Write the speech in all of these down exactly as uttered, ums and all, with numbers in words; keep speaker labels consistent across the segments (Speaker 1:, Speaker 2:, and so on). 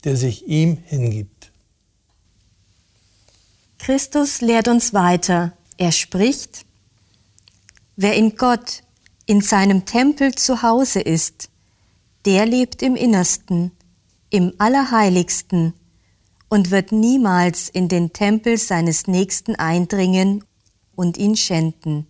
Speaker 1: der sich ihm hingibt.
Speaker 2: Christus lehrt uns weiter. Er spricht: Wer in Gott, in seinem Tempel zu Hause ist, der lebt im Innersten, im Allerheiligsten und wird niemals in den Tempel seines Nächsten eindringen und ihn schänden.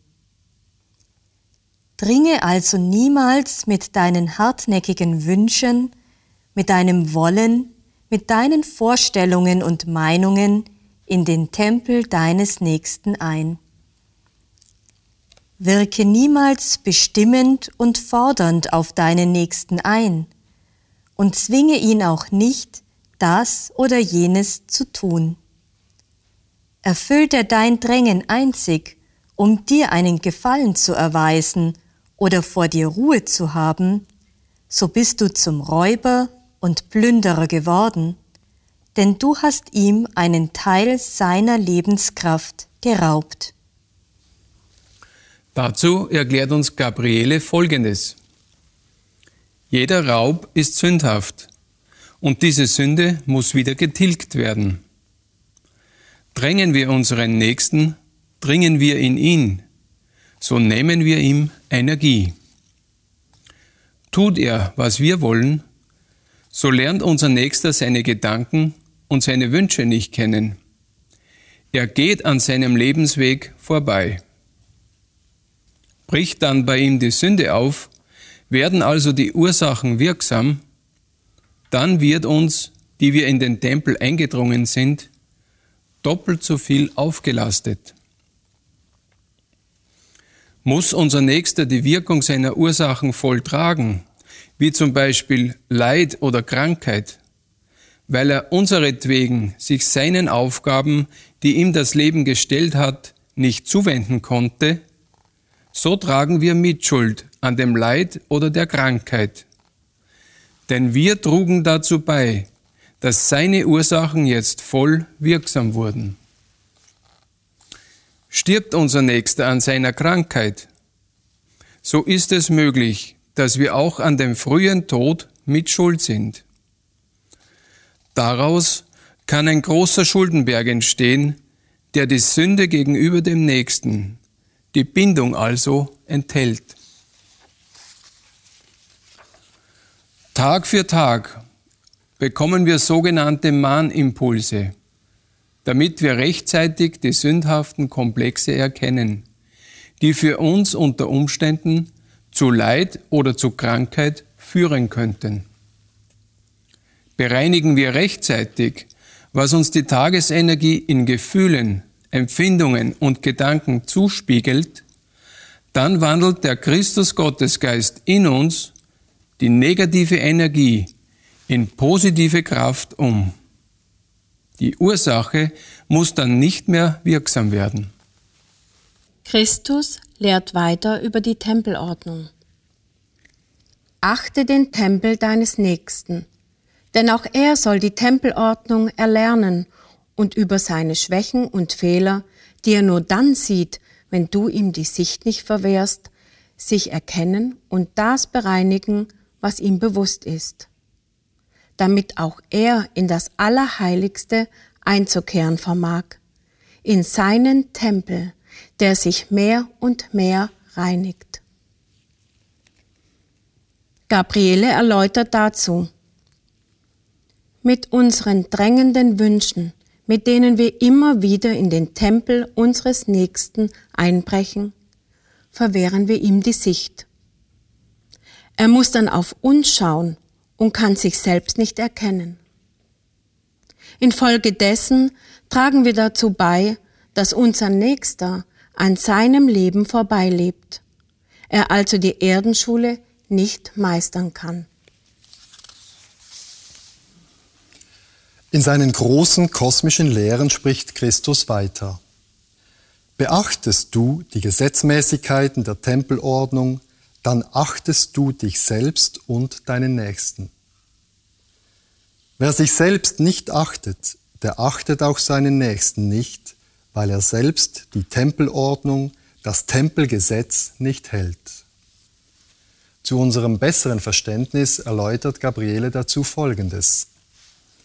Speaker 2: Dringe also niemals mit deinen hartnäckigen Wünschen, mit deinem Wollen, mit deinen Vorstellungen und Meinungen in den Tempel deines Nächsten ein. Wirke niemals bestimmend und fordernd auf deinen Nächsten ein und zwinge ihn auch nicht, das oder jenes zu tun. Erfüllt er dein Drängen einzig, um dir einen Gefallen zu erweisen oder vor dir Ruhe zu haben, so bist du zum Räuber und Plünderer geworden, denn du hast ihm einen Teil seiner Lebenskraft geraubt.
Speaker 3: Dazu erklärt uns Gabriele Folgendes: Jeder Raub ist sündhaft und diese Sünde muss wieder getilgt werden. Drängen wir unseren Nächsten, dringen wir in ihn, so nehmen wir ihm Energie. Tut er, was wir wollen, so lernt unser Nächster seine Gedanken und seine Wünsche nicht kennen. Er geht an seinem Lebensweg vorbei. Bricht dann bei ihm die Sünde auf, werden also die Ursachen wirksam, dann wird uns, die wir in den Tempel eingedrungen sind, doppelt so viel aufgelastet. Muss unser Nächster die Wirkung seiner Ursachen volltragen, wie zum Beispiel Leid oder Krankheit, weil er unseretwegen sich seinen Aufgaben, die ihm das Leben gestellt hat, nicht zuwenden konnte, so tragen wir Mitschuld an dem Leid oder der Krankheit. Denn wir trugen dazu bei, dass seine Ursachen jetzt voll wirksam wurden. Stirbt unser Nächster an seiner Krankheit, so ist es möglich, dass wir auch an dem frühen Tod mit Schuld sind. Daraus kann ein großer Schuldenberg entstehen, der die Sünde gegenüber dem Nächsten, die Bindung also, enthält. Tag für Tag bekommen wir sogenannte Mahnimpulse, damit wir rechtzeitig die sündhaften Komplexe erkennen, die für uns unter Umständen zu Leid oder zu Krankheit führen könnten. Bereinigen wir rechtzeitig, was uns die Tagesenergie in Gefühlen, Empfindungen und Gedanken zuspiegelt, dann wandelt der Christus-Gottesgeist in uns die negative Energie in positive Kraft um. Die Ursache muss dann nicht mehr wirksam werden.
Speaker 4: Christus lehrt weiter über die Tempelordnung. Achte den Tempel deines Nächsten, denn auch er soll die Tempelordnung erlernen und über seine Schwächen und Fehler, die er nur dann sieht, wenn du ihm die Sicht nicht verwehrst, sich erkennen und das bereinigen, was ihm bewusst ist, damit auch er in das Allerheiligste einzukehren vermag, in seinen Tempel, der sich mehr und mehr reinigt. Gabriele erläutert dazu: Mit unseren drängenden Wünschen, mit denen wir immer wieder in den Tempel unseres Nächsten einbrechen, verwehren wir ihm die Sicht. Er muss dann auf uns schauen und kann sich selbst nicht erkennen. Infolgedessen tragen wir dazu bei, dass unser Nächster an seinem Leben vorbeilebt, er also die Erdenschule nicht meistern kann.
Speaker 5: In seinen großen kosmischen Lehren spricht Christus weiter. Beachtest du die Gesetzmäßigkeiten der Tempelordnung, dann achtest du dich selbst und deinen Nächsten. Wer sich selbst nicht achtet, der achtet auch seinen Nächsten nicht, weil er selbst die Tempelordnung, das Tempelgesetz nicht hält. Zu unserem besseren Verständnis erläutert Gabriele dazu Folgendes.